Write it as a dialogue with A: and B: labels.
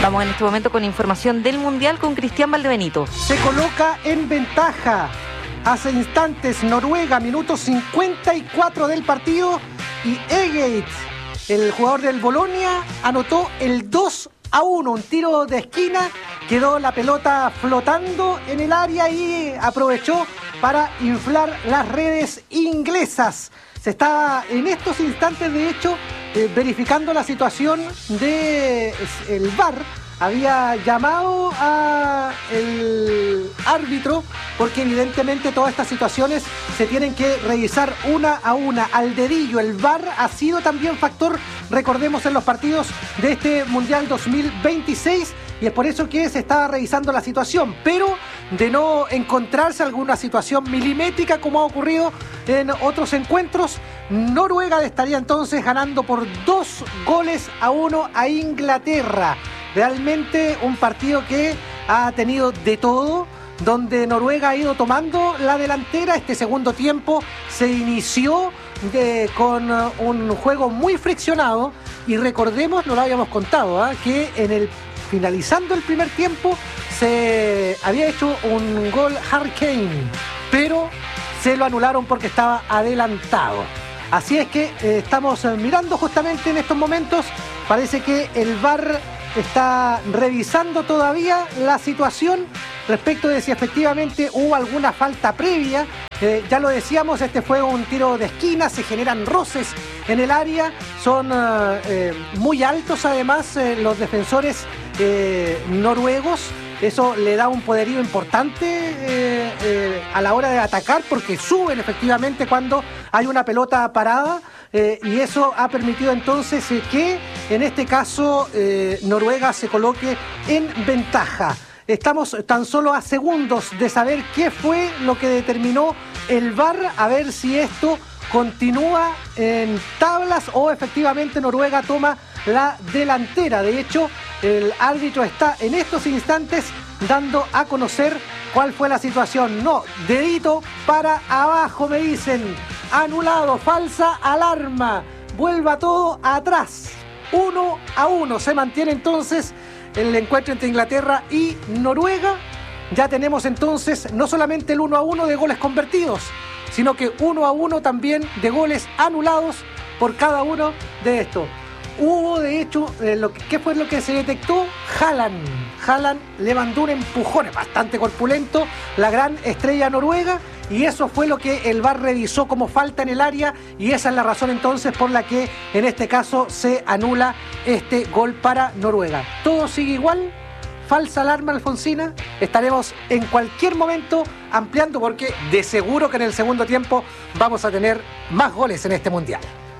A: Vamos en este momento con información del Mundial con Cristian Valdebenito.
B: Se coloca en ventaja. Hace instantes Noruega, minuto 54 del partido, y Egeit, el jugador del Bolonia, anotó el 2-1, un tiro de esquina, quedó la pelota flotando en el área y aprovechó para inflar las redes inglesas. Se está en estos instantes, de hecho, verificando la situación del VAR. Había llamado al árbitro porque evidentemente todas estas situaciones se tienen que revisar una a una, al dedillo. El VAR ha sido también factor, recordemos, en los partidos de este Mundial 2026, y es por eso que se estaba revisando la situación, pero de no encontrarse alguna situación milimétrica como ha ocurrido en otros encuentros, Noruega estaría entonces ganando por 2-1 a Inglaterra. Realmente un partido que ha tenido de todo, donde Noruega ha ido tomando la delantera. Este segundo tiempo se inició con un juego muy friccionado, y recordemos, no lo habíamos contado, que finalizando el primer tiempo se había hecho un gol Harry Kane, pero se lo anularon porque estaba adelantado. Así es que estamos mirando justamente en estos momentos, parece que el VAR está revisando todavía la situación respecto de si efectivamente hubo alguna falta previa. Ya lo decíamos, este fue un tiro de esquina, se generan roces en el área, son muy altos además los defensores noruegos. Eso le da un poderío importante a la hora de atacar, porque suben efectivamente cuando hay una pelota parada, y eso ha permitido entonces que en este caso Noruega se coloque en ventaja. Estamos tan solo a segundos de saber qué fue lo que determinó el VAR, a ver si esto continúa en tablas o efectivamente Noruega toma la delantera. De hecho, el árbitro está en estos instantes dando a conocer cuál fue la situación. No, dedito para abajo, me dicen. Anulado, falsa alarma. Vuelva todo atrás. 1-1. Se mantiene entonces el encuentro entre Inglaterra y Noruega. Ya tenemos entonces no solamente el 1-1 de goles convertidos, sino que 1-1 también de goles anulados por cada uno de estos. Hubo, de hecho, ¿qué fue lo que se detectó? Haaland le mandó un empujón bastante corpulento, la gran estrella noruega, y eso fue lo que el VAR revisó como falta en el área, y esa es la razón entonces por la que en este caso se anula este gol para Noruega. Todo sigue igual. Falsa alarma, Alfonsina. Estaremos en cualquier momento ampliando, porque de seguro que en el segundo tiempo vamos a tener más goles en este Mundial.